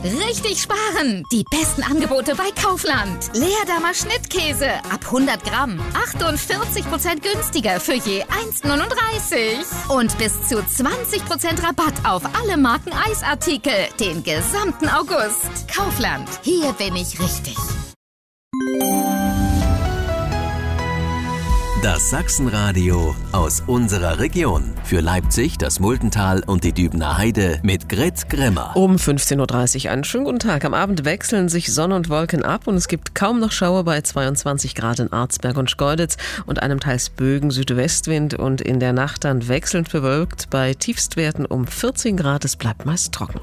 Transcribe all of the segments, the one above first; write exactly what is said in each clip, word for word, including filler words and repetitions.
Richtig sparen! Die besten Angebote bei Kaufland. Leerdammer Schnittkäse ab hundert Gramm. achtundvierzig Prozent günstiger für je eins neununddreißig. Und bis zu zwanzig Prozent Rabatt auf alle Marken Eisartikel. Den gesamten August. Kaufland. Hier bin ich richtig. Das Sachsenradio aus unserer Region. Für Leipzig, das Muldental und die Dübener Heide mit Grit Grimmer. Um fünfzehn Uhr dreißig einen schönen guten Tag. Am Abend wechseln sich Sonne und Wolken ab und es gibt kaum noch Schauer bei zweiundzwanzig Grad in Arzberg und Schkeuditz und einem teils böigen Südwestwind und in der Nacht dann wechselnd bewölkt bei Tiefstwerten um vierzehn Grad. Es bleibt meist trocken.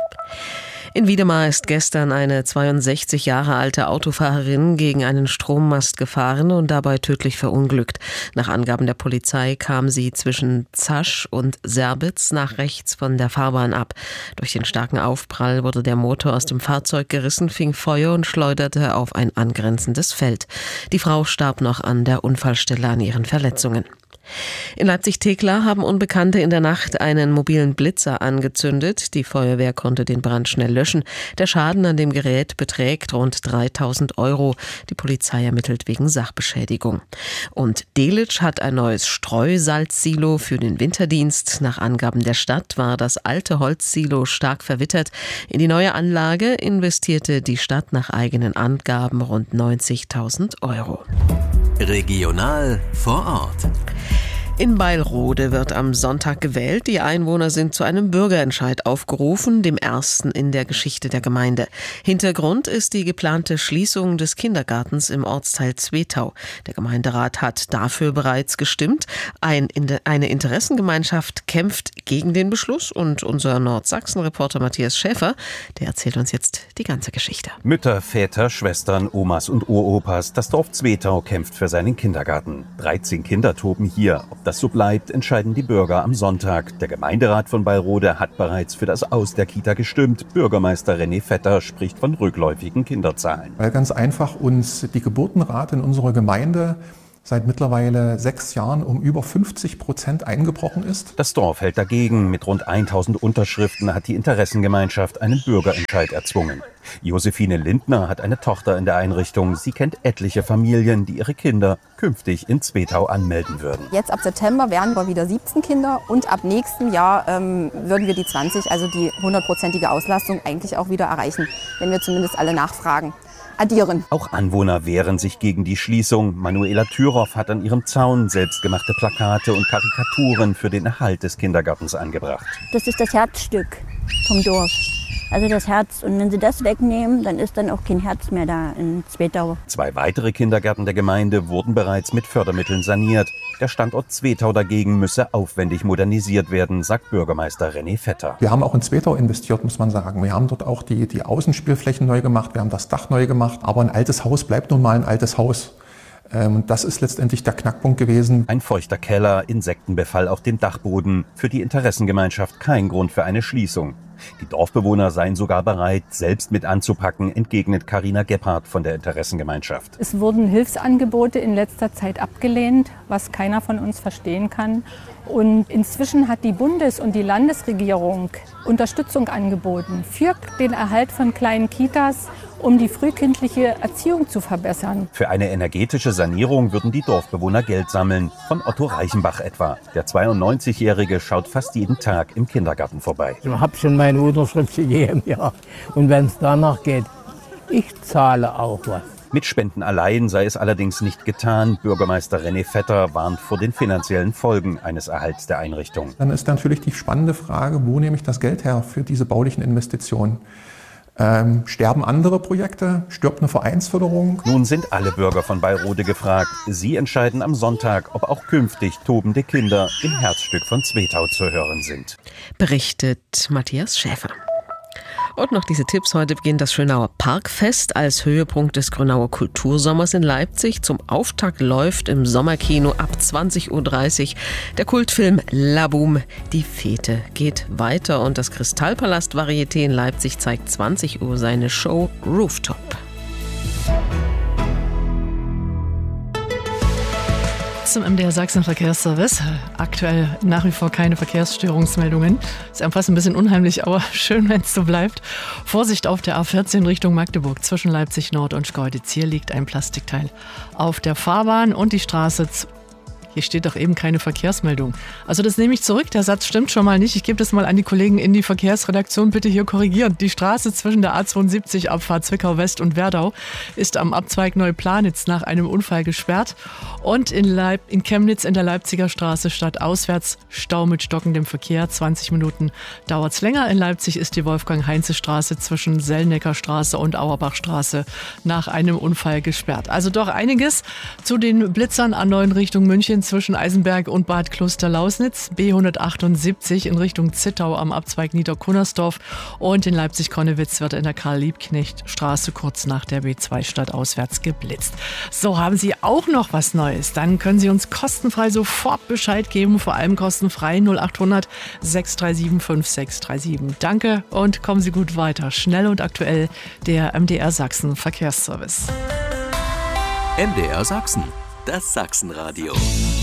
In Wiedemar ist gestern eine zweiundsechzig Jahre alte Autofahrerin gegen einen Strommast gefahren und dabei tödlich verunglückt. Nach Angaben der Polizei kam sie zwischen Zasch und Serbitz nach rechts von der Fahrbahn ab. Durch den starken Aufprall wurde der Motor aus dem Fahrzeug gerissen, fing Feuer und schleuderte auf ein angrenzendes Feld. Die Frau starb noch an der Unfallstelle an ihren Verletzungen. In Leipzig-Thekla haben Unbekannte in der Nacht einen mobilen Blitzer angezündet. Die Feuerwehr konnte den Brand schnell löschen. Der Schaden an dem Gerät beträgt rund dreitausend Euro. Die Polizei ermittelt wegen Sachbeschädigung. Und Delitzsch hat ein neues Streusalzsilo für den Winterdienst. Nach Angaben der Stadt war das alte Holzsilo stark verwittert. In die neue Anlage investierte die Stadt nach eigenen Angaben rund neunzigtausend Euro. Regional vor Ort. In Beilrode wird am Sonntag gewählt. Die Einwohner sind zu einem Bürgerentscheid aufgerufen, dem ersten in der Geschichte der Gemeinde. Hintergrund ist die geplante Schließung des Kindergartens im Ortsteil Zwetau. Der Gemeinderat hat dafür bereits gestimmt. Ein, eine Interessengemeinschaft kämpft gegen den Beschluss und unser Nordsachsen-Reporter Matthias Schäfer, der erzählt uns jetzt die ganze Geschichte. Mütter, Väter, Schwestern, Omas und Uropas, das Dorf Zwetau kämpft für seinen Kindergarten. dreizehn Kinder toben hier. Ob das so bleibt, entscheiden die Bürger am Sonntag. Der Gemeinderat von Beilrode hat bereits für das Aus der Kita gestimmt. Bürgermeister René Vetter spricht von rückläufigen Kinderzahlen. Weil ganz einfach uns die Geburtenrate in unserer Gemeinde seit mittlerweile sechs Jahren um über fünfzig Prozent eingebrochen ist. Das Dorf hält dagegen. Mit rund tausend Unterschriften hat die Interessengemeinschaft einen Bürgerentscheid erzwungen. Josephine Lindner hat eine Tochter in der Einrichtung. Sie kennt etliche Familien, die ihre Kinder künftig in Zwetau anmelden würden. Jetzt ab September wären wir wieder siebzehn Kinder und ab nächstem Jahr ähm, würden wir die zwanzig, also die hundertprozentige Auslastung eigentlich auch wieder erreichen, wenn wir zumindest alle nachfragen. Addieren. Auch Anwohner wehren sich gegen die Schließung. Manuela Thüroff hat an ihrem Zaun selbstgemachte Plakate und Karikaturen für den Erhalt des Kindergartens angebracht. Das ist das Herzstück vom Dorf. Also das Herz. Und wenn sie das wegnehmen, dann ist dann auch kein Herz mehr da in Zwetau. Zwei weitere Kindergärten der Gemeinde wurden bereits mit Fördermitteln saniert. Der Standort Zwetau dagegen müsse aufwendig modernisiert werden, sagt Bürgermeister René Vetter. Wir haben auch in Zwetau investiert, muss man sagen. Wir haben dort auch die, die Außenspielflächen neu gemacht, wir haben das Dach neu gemacht. Aber ein altes Haus bleibt nun mal ein altes Haus. Und das ist letztendlich der Knackpunkt gewesen. Ein feuchter Keller, Insektenbefall auf dem Dachboden. Für die Interessengemeinschaft kein Grund für eine Schließung. Die Dorfbewohner seien sogar bereit, selbst mit anzupacken, entgegnet Carina Gebhardt von der Interessengemeinschaft. Es wurden Hilfsangebote in letzter Zeit abgelehnt, was keiner von uns verstehen kann. Und inzwischen hat die Bundes- und die Landesregierung Unterstützung angeboten für den Erhalt von kleinen Kitas, um die frühkindliche Erziehung zu verbessern. Für eine energetische Sanierung würden die Dorfbewohner Geld sammeln, von Otto Reichenbach etwa. Der zweiundneunzigjährige schaut fast jeden Tag im Kindergarten vorbei. Ich habe schon meine Unterschrift gegeben, ja. Und wenn es danach geht, ich zahle auch was. Mit Spenden allein sei es allerdings nicht getan. Bürgermeister René Vetter warnt vor den finanziellen Folgen eines Erhalts der Einrichtung. Dann ist natürlich die spannende Frage, wo nehme ich das Geld her für diese baulichen Investitionen? Ähm, sterben andere Projekte? Stirbt eine Vereinsförderung? Nun sind alle Bürger von Beilrode gefragt. Sie entscheiden am Sonntag, ob auch künftig tobende Kinder im Herzstück von Zwetau zu hören sind. Berichtet Matthias Schäfer. Und noch diese Tipps. Heute beginnt das Schönauer Parkfest als Höhepunkt des Grünauer Kultursommers in Leipzig. Zum Auftakt läuft im Sommerkino ab zwanzig Uhr dreißig der Kultfilm Laboom. Die Fete geht weiter und das Kristallpalast Varieté in Leipzig zeigt zwanzig Uhr seine Show Rooftop. zum M D R Sachsen Verkehrsservice. Aktuell nach wie vor keine Verkehrsstörungsmeldungen. Ist einem fast ein bisschen unheimlich, aber schön, wenn es so bleibt. Vorsicht auf der A vierzehn Richtung Magdeburg zwischen Leipzig Nord und Schkeuditz. Hier liegt ein Plastikteil auf der Fahrbahn und die Straße. Hier steht doch eben keine Verkehrsmeldung. Also das nehme ich zurück, der Satz stimmt schon mal nicht. Ich gebe das mal an die Kollegen in die Verkehrsredaktion, bitte hier korrigieren. Die Straße zwischen der A zweiundsiebzig Abfahrt Zwickau West und Werdau ist am Abzweig Neuplanitz nach einem Unfall gesperrt. Und in, Leip in Chemnitz in der Leipziger Straße stadtauswärts Stau mit stockendem Verkehr. zwanzig Minuten dauert es länger. In Leipzig ist die Wolfgang-Heinze-Straße zwischen Sellnecker Straße und Auerbachstraße nach einem Unfall gesperrt. Also doch einiges zu den Blitzern an neuen Richtung München zwischen Eisenberg und Bad Klosterlausnitz, B hundertachtundsiebzig in Richtung Zittau am Abzweig Niederkunnersdorf und in Leipzig-Konnewitz wird in der Karl-Liebknecht-Straße kurz nach der B zwei stadtauswärts geblitzt. So, haben Sie auch noch was Neues? Dann können Sie uns kostenfrei sofort Bescheid geben, vor allem kostenfrei null achthundert sechs drei sieben fünf sechs drei sieben. Danke und kommen Sie gut weiter. Schnell und aktuell der M D R Sachsen Verkehrsservice. M D R Sachsen, das Sachsenradio.